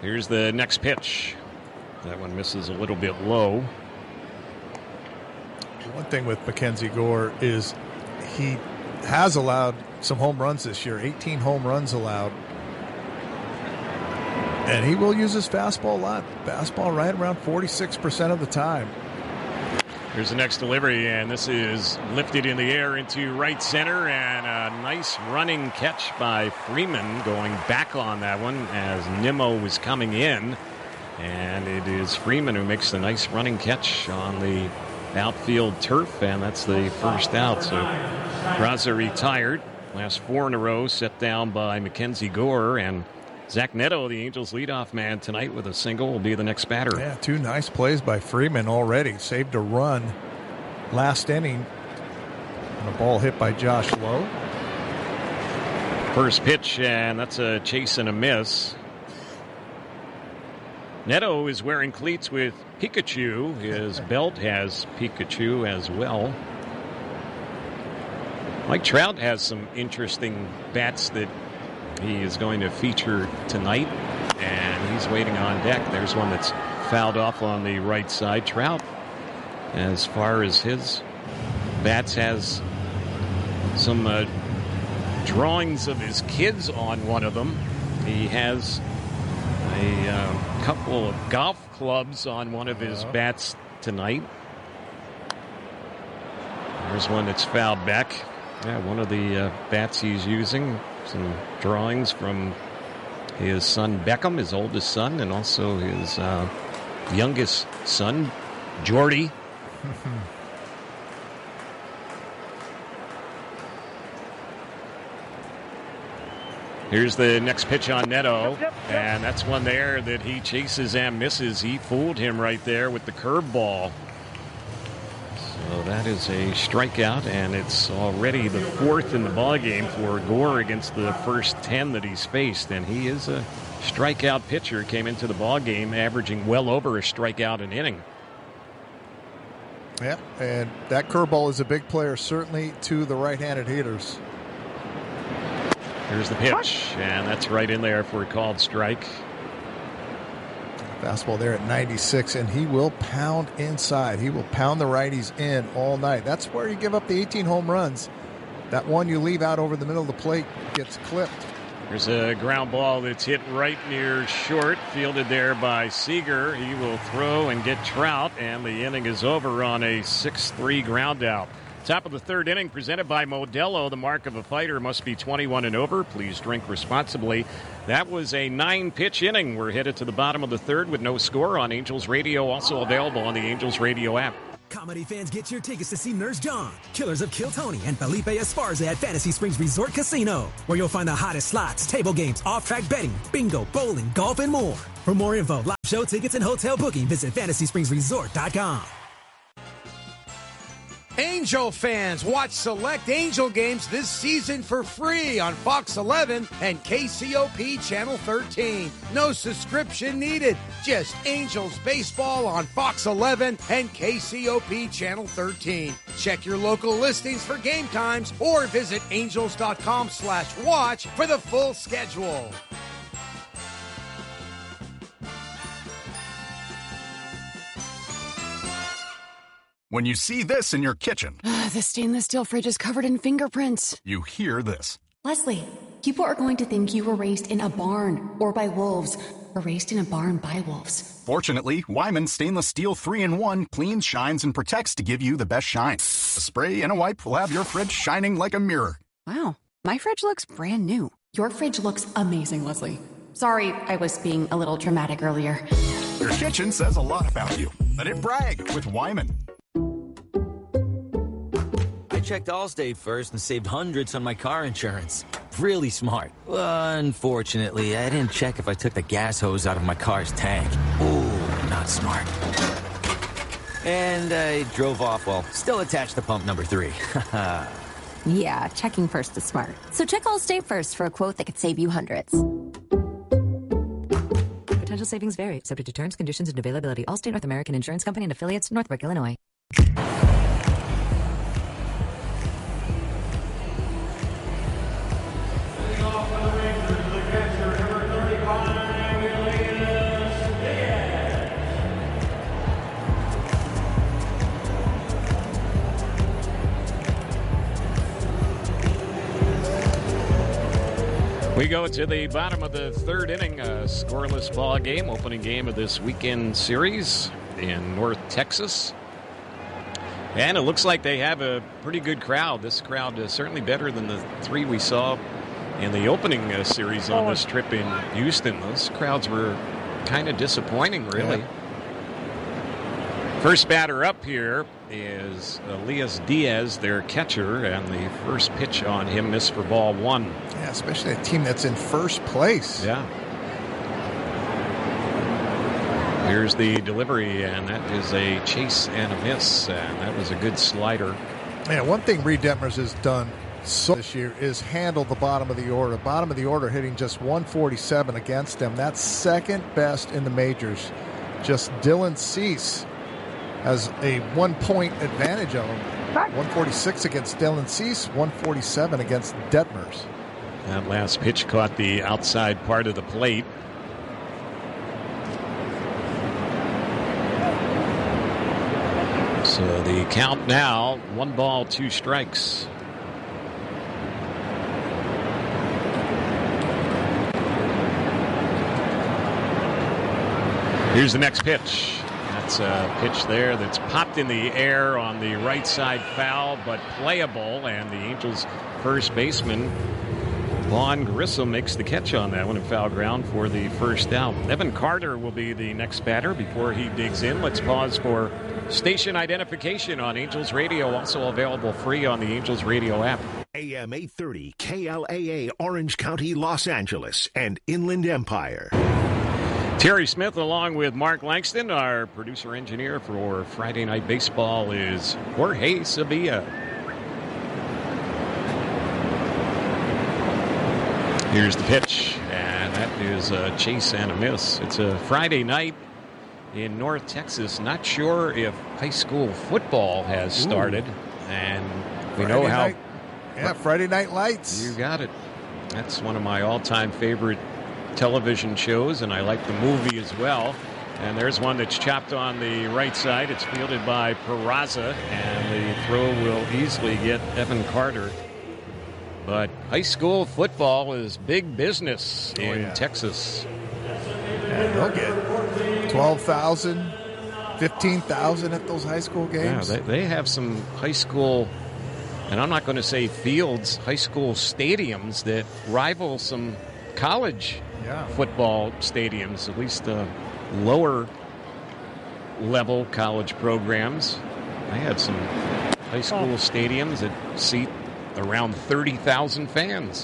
Here's the next pitch. That one misses a little bit low. One thing with Mackenzie Gore is he has allowed some home runs this year, 18 home runs allowed. And he will use his fastball a lot. Fastball right around 46% of the time. Here's the next delivery, and this is lifted in the air into right center, and a nice running catch by Freeman going back on that one as Nimmo was coming in. And it is Freeman who makes the nice running catch on the outfield turf, and that's the first out. So Raza retired. Last 4 in a row set down by Mackenzie Gore, and Zach Neto, the Angels leadoff man tonight with a single, will be the next batter. Yeah, 2 nice plays by Freeman already. Saved a run last inning. And a ball hit by Josh Lowe. First pitch, and that's a chase and a miss. Neto is wearing cleats with Pikachu. His belt has Pikachu as well. Mike Trout has some interesting bats that he is going to feature tonight, and he's waiting on deck. There's one that's fouled off on the right side. Trout, as far as his bats, has some drawings of his kids on one of them. He has a couple of golf clubs on one of his bats tonight. There's one that's fouled back. Yeah, one of the bats he's using. Some drawings from his son Beckham, his oldest son, and also his youngest son, Jordy. Here's the next pitch on Neto, and that's one there that he chases and misses. He fooled him right there with the curveball. So that is a strikeout, and it's already the 4th in the ballgame for Gore against the first 10 that he's faced. And he is a strikeout pitcher, came into the ballgame averaging well over a strikeout an inning. Yeah, and that curveball is a big player, certainly to the right-handed hitters. Here's the pitch, and that's right in there for a called strike. Fastball there at 96, and he will pound inside. He will pound the righties in all night. That's where you give up the 18 home runs. That one you leave out over the middle of the plate gets clipped. There's a ground ball that's hit right near short, fielded there by Seager. He will throw and get Trout, and the inning is over on a 6-3 ground out. Top of the 3rd inning presented by Modelo. The mark of a fighter must be 21 and over. Please drink responsibly. That was a 9-pitch inning. We're headed to the bottom of the 3rd with no score on Angels Radio, also available on the Angels Radio app. Comedy fans, get your tickets to see Nurse John, Killers of Kill Tony, and Felipe Esparza at Fantasy Springs Resort Casino, where you'll find the hottest slots, table games, off-track betting, bingo, bowling, golf, and more. For more info, live show tickets, and hotel booking, visit FantasySpringsResort.com. Angel fans, watch select Angel games this season for free on Fox 11 and KCOP Channel 13. No subscription needed. Just Angels baseball on Fox 11 and KCOP Channel 13. Check your local listings for game times or visit angels.com/watch for the full schedule. When you see this in your kitchen, The stainless steel fridge is covered in fingerprints. you hear this. Leslie, people are going to think you were raised in a barn or by wolves, or raised in a barn by wolves. Fortunately, Wyman Stainless Steel 3-in-1 cleans, shines, and protects to give you the best shine. A spray and a wipe will have your fridge shining like a mirror. Wow, my fridge looks brand new. Your fridge looks amazing, Leslie. Sorry, I was being a little dramatic earlier. Your kitchen says a lot about you. Let it brag with Wyman. I checked Allstate first and saved hundreds on my car insurance. Really smart. Unfortunately, I didn't check if I took the gas hose out of my car's tank. Ooh, not smart. And I drove off while still attached to pump number 3. Yeah, checking first is smart. So check Allstate first for a quote that could save you hundreds. Potential savings vary, subject to terms, conditions, and availability. Allstate North American Insurance Company and affiliates, Northbrook, Illinois. go to the bottom of the third inning, a scoreless ball game, opening game of this weekend series in North Texas. And it looks like they have a pretty good crowd. This crowd is certainly better than the three we saw in the opening series on this trip in Houston. Those crowds were kind of disappointing, really. Yeah. First batter up here is Elias Diaz, their catcher, and the first pitch on him missed for ball one. Yeah, especially a team that's in first place. Yeah. Here's the delivery, and that is a chase and a miss, and that was a good slider. Yeah, one thing Reed Detmers has done this year is handle the bottom of the order. Bottom of the order hitting just 147 against them. That's second best in the majors. Just Dylan Cease has a 1 point advantage of him. 146 against Dylan Cease, 147 against Detmers. That last pitch caught the outside part of the plate. So the count now, 1 ball, 2 strikes. Here's the next pitch. That's a pitch there that's popped in the air on the right side, foul, but playable. And the Angels' first baseman, Vaughn Grissom, makes the catch on that one in foul ground for the first out. Evan Carter will be the next batter before he digs in. Let's pause for station identification on Angels Radio, also available free on the Angels Radio app. AM 830 KLAA, Orange County, Los Angeles, and Inland Empire. Terry Smith along with Mark Langston. Our producer-engineer for Friday Night Baseball is Jorge Sevilla. Here's the pitch, and that is a chase and a miss. It's a Friday night in North Texas. Not sure if high school football has started. And we know how... Night. Yeah, Friday Night Lights. You got it. That's one of my all-time favorite television shows, and I like the movie as well. And there's one that's chopped on the right side. It's fielded by Peraza, and the throw will easily get Evan Carter. But high school football is big business in Texas. And they'll get 12,000, 15,000 at those high school games. Yeah, they have some high school, and I'm not going to say fields, high school stadiums that rival some college football stadiums, at least lower level college programs. I had some high school stadiums that seat around 30,000 fans.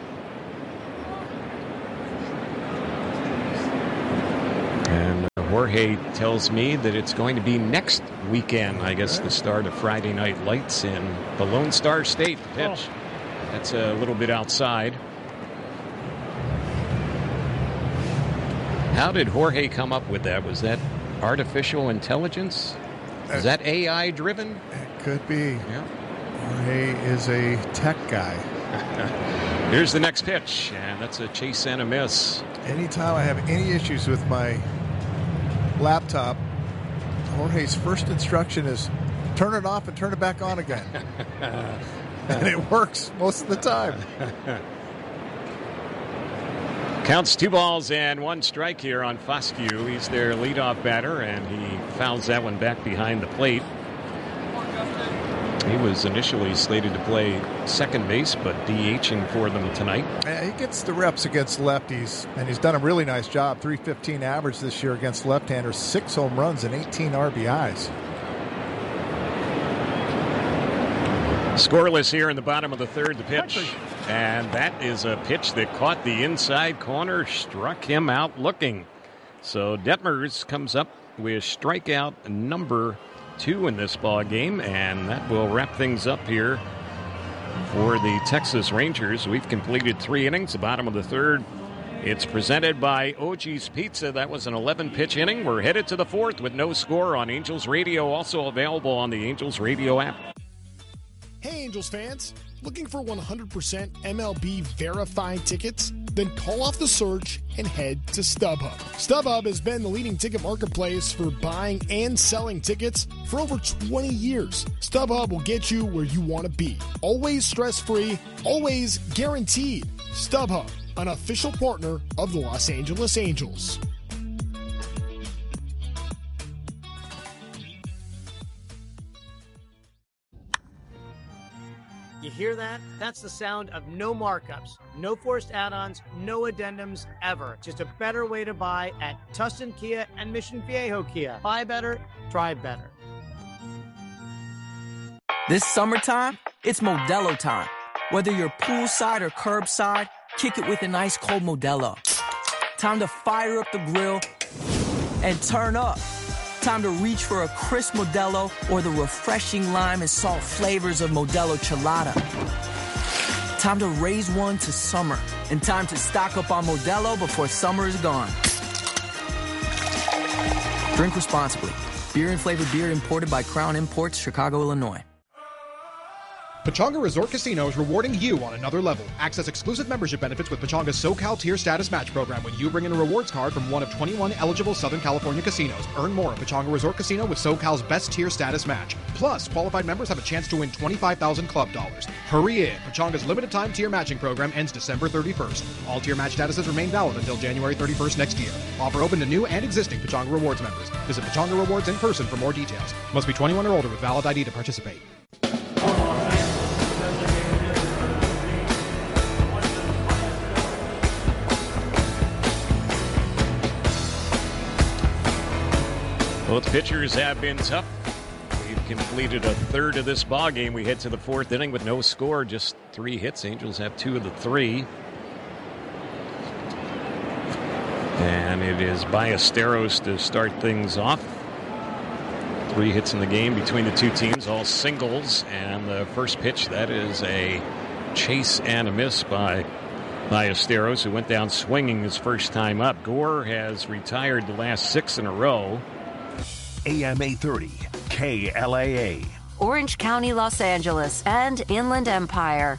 And Jorge tells me that it's going to be next weekend, I guess, the start of Friday Night Lights in the Lone Star State. The pitch. That's a little bit outside. How did Jorge come up with that? Was that artificial intelligence? Is that AI driven? It could be. Yeah. Jorge is a tech guy. Here's the next pitch, and that's a chase and a miss. Anytime I have any issues with my laptop, Jorge's first instruction is turn it off and turn it back on again. And it works most of the time. Counts 2 balls and 1 strike here on Foscue. He's their leadoff batter, and he fouls that one back behind the plate. He was initially slated to play second base, but DHing for them tonight. He gets the reps against lefties, and he's done a really nice job. .315 average this year against left-handers, 6 home runs and 18 RBIs. Scoreless here in the bottom of the third, the pitch. And that is a pitch that caught the inside corner, struck him out looking. So Detmers comes up with strikeout number 2 in this ball game, and that will wrap things up here for the Texas Rangers. We've completed 3 innings, the bottom of the third. It's presented by OG's Pizza. That was an 11-pitch inning. We're headed to the 4th with no score on Angels Radio, also available on the Angels Radio app. Hey, Angels fans. Looking for 100% MLB verified tickets? Then call off the search and head to StubHub. StubHub has been the leading ticket marketplace for buying and selling tickets for over 20 years. StubHub will get you where you want to be. Always stress-free, always guaranteed. StubHub, an official partner of the Los Angeles Angels. You hear that? That's the sound of no markups, no forced add-ons, no addendums ever. Just a better way to buy at Tustin Kia and Mission Viejo Kia. Buy better, drive better. This summertime, it's Modelo time. Whether you're poolside or curbside, kick it with an ice cold Modelo. Time to fire up the grill and turn up. Time to reach for a crisp Modelo or the refreshing lime and salt flavors of Modelo Chelada. Time to raise one to summer, and time to stock up on Modelo before summer is gone. Drink responsibly. Beer and flavored beer imported by Crown Imports, Chicago, Illinois. Pechanga Resort Casino is rewarding you on another level. Access exclusive membership benefits with Pechanga's SoCal Tier Status Match program when you bring in a rewards card from one of 21 eligible Southern California casinos. Earn more at Pechanga Resort Casino with SoCal's best tier status match. Plus, qualified members have a chance to win $25,000 club dollars. Hurry in. Pechanga's limited time tier matching program ends December 31st. All tier match statuses remain valid until January 31st next year. Offer open to new and existing Pechanga Rewards members. Visit Pechanga Rewards in person for more details. Must be 21 or older with valid ID to participate. Both pitchers have been tough. We've completed a third of this ball game. We head to the fourth inning with no score, just 3 hits. Angels have 2 of the 3. And it is Ballesteros to start things off. 3 hits in the game between the two teams, all singles. And the first pitch, that is a chase and a miss by Ballesteros, who went down swinging his first time up. Gore has retired the last 6 in a row. AM 830, KLAA. Orange County, Los Angeles, and Inland Empire.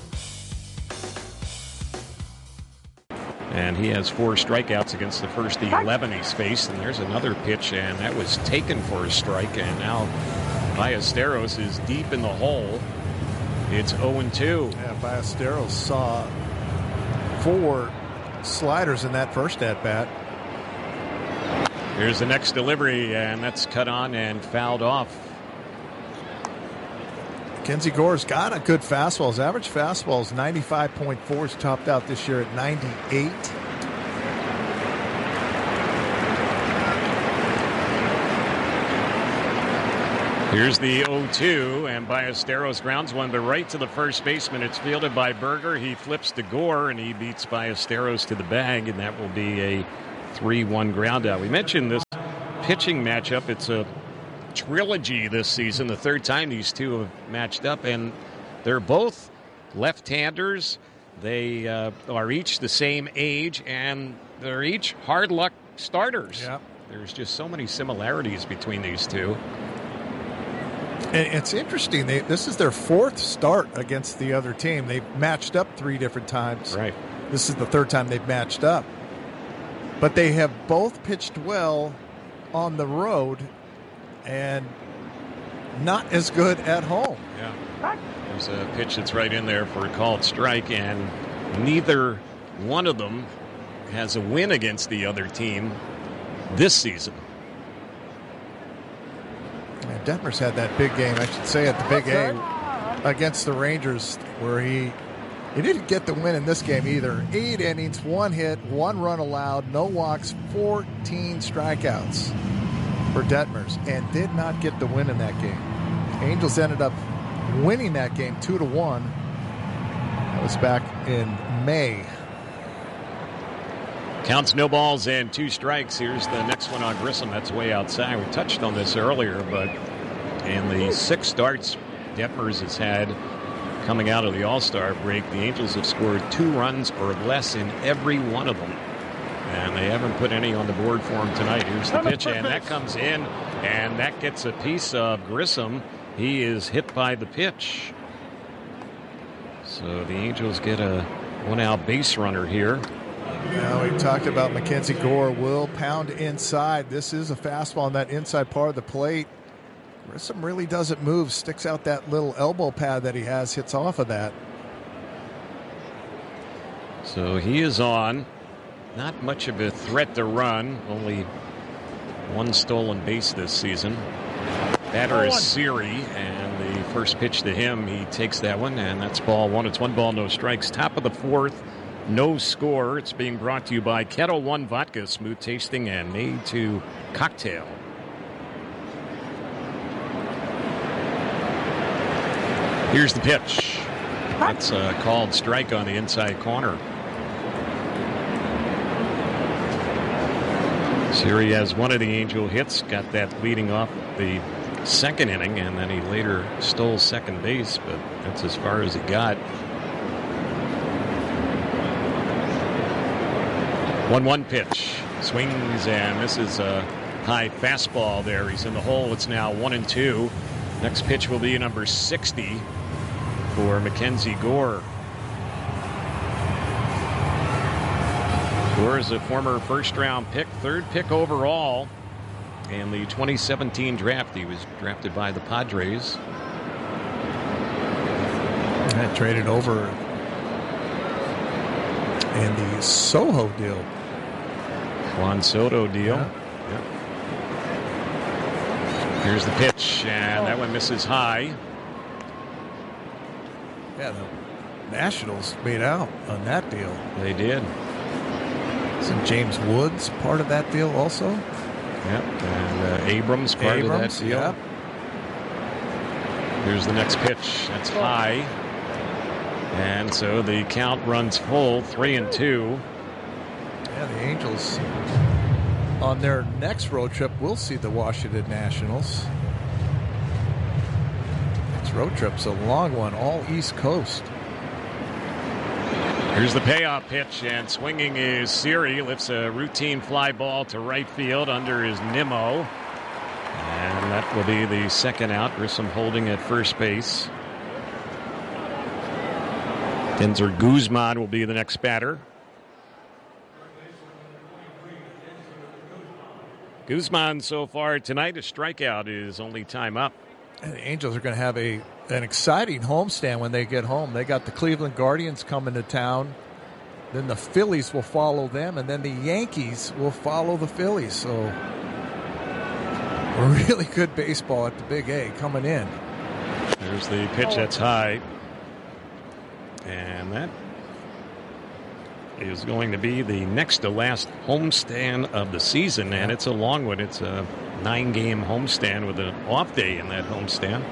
And he has 4 strikeouts against the first 11 he's faced. And there's another pitch, and that was taken for a strike. And now Ballesteros is deep in the hole. It's 0-2. Yeah, Ballesteros saw 4 sliders in that first at-bat. Here's the next delivery, and that's cut on and fouled off. Mackenzie Gore's got a good fastball. His average fastball is 95.4. He's topped out this year at 98. Here's the 0-2, and Ballesteros grounds one right to the first baseman. It's fielded by Berger. He flips to Gore, and he beats Ballesteros to the bag, and that will be a 3-1 ground out. We mentioned this pitching matchup. It's a trilogy this season, the third time these two have matched up, and they're both left-handers. They are each the same age, and they're each hard luck starters. Yep. There's just so many similarities between these two. And it's interesting. This is their 4th start against the other team. They've matched up 3 different times. Right. This is the 3rd time they've matched up. But they have both pitched well on the road and not as good at home. Yeah. There's a pitch that's right in there for a called strike, and neither one of them has a win against the other team this season. And Detmers had that big game, I should say, at the Big A against the Rangers, where he didn't get the win in this game either. 8 innings, 1 hit, 1 run allowed, no walks, 14 strikeouts for Detmers, and did not get the win in that game. Angels ended up winning that game 2-1. That was back in May. Counts no balls and 2 strikes. Here's the next one on Grissom. That's way outside. We touched on this earlier, but in the 6 starts Detmers has had coming out of the All-Star break, the Angels have scored 2 runs or less in every one of them. And they haven't put any on the board for him tonight. Here's the pitch, and that comes in, and that gets a piece of Grissom. He is hit by the pitch. So the Angels get a 1-out base runner here. Now, we talked about Mackenzie Gore will pound inside. This is a fastball on that inside part of the plate. Grissom really doesn't move, sticks out that little elbow pad that he has, hits off of that. So he is on. Not much of a threat to run. Only one stolen base this season. Batter is Siri, and the first pitch to him, he takes that one, and that's ball one. It's 1 ball, no strikes. Top of the fourth, no score. It's being brought to you by Kettle One Vodka, smooth tasting and made to cocktail. Here's the pitch. That's a called strike on the inside corner. Siri has one of the Angel hits, got that leading off the second inning, and then he later stole second base, but that's as far as he got. 1-1 pitch. Swings and misses a high fastball there. He's in the hole. It's now 1-2. Next pitch will be number 60 for Mackenzie Gore. Gore is a former first-round pick, third pick overall in the 2017 draft. He was drafted by the Padres. That traded over in the Soho deal. Juan Soto deal. Yeah. Here's the pitch, and that one misses high. Yeah, the Nationals made out on that deal. They did. Isn't James Woods part of that deal also? Yep, and Abrams part of that deal. Yep. Here's the next pitch. That's high. And so the count runs full, 3-2. Yeah, the Angels on their next road trip will see the Washington Nationals. Next road trip's a long one, all East Coast. Here's the payoff pitch, and swinging is Siri. Lifts a routine fly ball to right field. Under is Nimmo. And that will be the second out. Grissom holding at first base. Denzer Guzman will be the next batter. Guzman so far tonight, a strikeout is only time up. And the Angels are going to have an exciting homestand when they get home. They got the Cleveland Guardians coming to town. Then the Phillies will follow them, and then the Yankees will follow the Phillies. So really good baseball at the Big A coming in. There's the pitch that's high. And that is going to be the next to last homestand of the season, and it's a long one. It's a 9-game homestand with an off day in that homestand.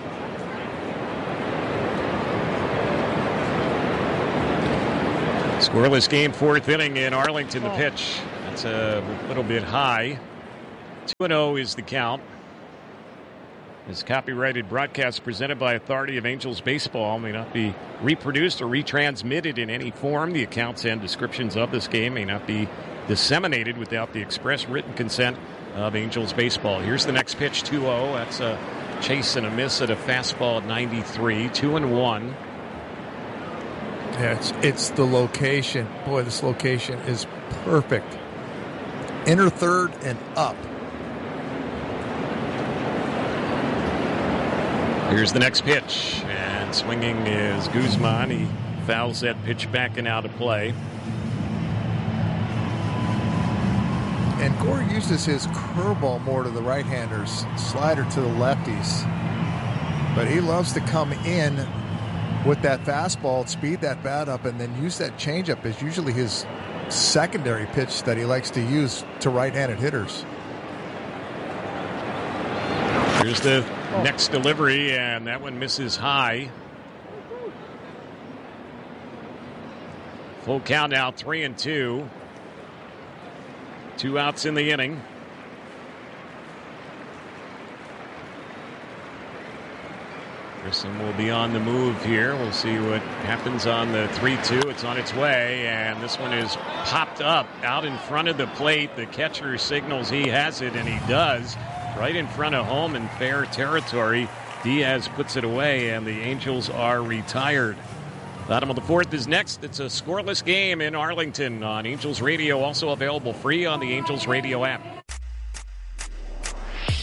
Scoreless game, fourth inning in Arlington. The pitch, that's a little bit high. 2-0 is the count. This copyrighted broadcast presented by Authority of Angels Baseball may not be reproduced or retransmitted in any form. The accounts and descriptions of this game may not be disseminated without the express written consent of Angels Baseball. Here's the next pitch, 2-0. That's a chase and a miss at a fastball at 93, 2-1. Yeah, it's the location. Boy, this location is perfect. Inner third and up. Here's the next pitch, and swinging is Guzman. He fouls that pitch back and out of play. And Gore uses his curveball more to the right-handers, slider to the lefties. But he loves to come in with that fastball, speed that bat up, and then use that changeup as usually his secondary pitch that he likes to use to right-handed hitters. Here's the next delivery, and that one misses high. Full count now, 3-2. 2 outs in the inning. Grissom will be on the move here. We'll see what happens on the 3-2. It's on its way, and this one is popped up out in front of the plate. The catcher signals he has it, and he does. Right in front of home in fair territory. Diaz puts it away, and the Angels are retired. Bottom of the fourth is next. It's a scoreless game in Arlington on Angels Radio, also available free on the Angels Radio app.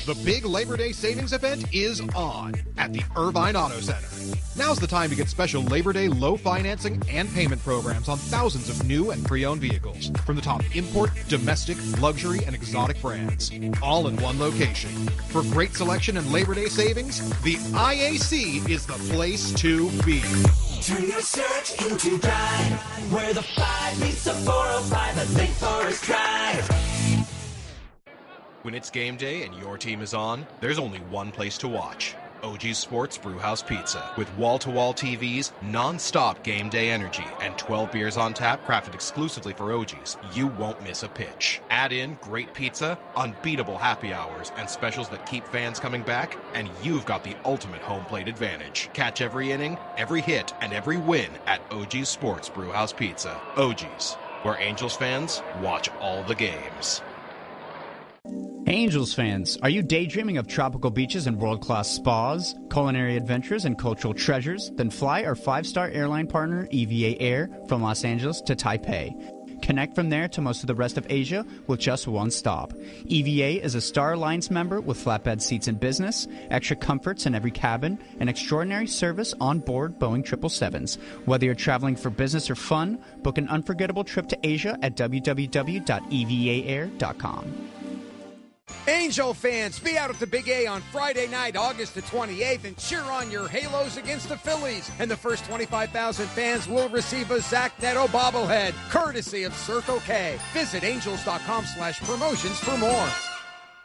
The big Labor Day savings event is on at the Irvine Auto Center. Now's the time to get special Labor Day low financing and payment programs on thousands of new and pre-owned vehicles from the top import, domestic, luxury, and exotic brands, all in one location. For great selection and Labor Day savings, the IAC is the place to be. Turn your search into drive, where the 5 meets the 405 at Lake Forest Drive. When it's game day and your team is on, there's only one place to watch. OG's Sports Brewhouse Pizza. With wall-to-wall TVs, non-stop game day energy, and 12 beers on tap crafted exclusively for OG's, you won't miss a pitch. Add in great pizza, unbeatable happy hours, and specials that keep fans coming back, and you've got the ultimate home plate advantage. Catch every inning, every hit, and every win at OG's Sports Brewhouse Pizza. OG's, where Angels fans watch all the games. Hey Angels fans, are you daydreaming of tropical beaches and world-class spas, culinary adventures, and cultural treasures? Then fly our 5-star airline partner EVA Air from Los Angeles to Taipei. Connect from there to most of the rest of Asia with just one stop. EVA is a Star Alliance member with flatbed seats in business, extra comforts in every cabin, and extraordinary service on board Boeing 777s. Whether you're traveling for business or fun, book an unforgettable trip to Asia at www.evaair.com. Angel fans, be out at the Big A on Friday night, August the 28th, and cheer on your Halos against the Phillies. And the first 25,000 fans will receive a Zach Neto bobblehead, courtesy of Circle K. Visit angels.com/promotions for more.